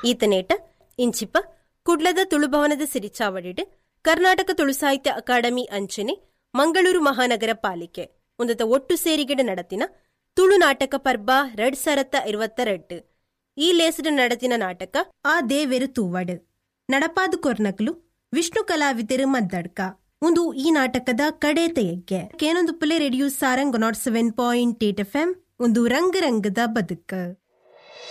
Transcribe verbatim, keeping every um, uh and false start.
ಈತನೇಟ ಇಂಚಿಪ ಕುಡ್ಲದ ತುಳುಭವನದ ಸಿರಿಚಾವಡಿಡ್ ಕರ್ನಾಟಕ ತುಳು ಸಾಹಿತ್ಯ ಅಕಾಡೆಮಿ ಅಂಚನೆ ಮಂಗಳೂರು ಮಹಾನಗರ ಪಾಲಿಕೆ ಒಂದತ ಒಟ್ಟು ಸೇರಿಗಿಡ ನಡತಿನ ತುಳು ನಾಟಕ ಪರ್ಬ ಎರಡ್ ಸಾವಿರದ ಇರುವತ್ತೆರಡು ಈ ಲೇಸಡ್ ನಡತಿನ ನಾಟಕ ಆ ದೇವೆರು ತೂವಡ್ ನಡಪಾದು ಕೊರ್ನಕಲು ವಿಷ್ಣು ಕಲಾವಿದರು ಮದ್ದಡ್ಕ ಒಂದು ಈ ನಾಟಕದ ಕಡೆ ತೆಯಗ್ಗೆ ಕೇನೊಂದು play radio Sarang not seven point eight F M ಒಂದು ರಂಗ ರಂಗದ ಬದುಕ.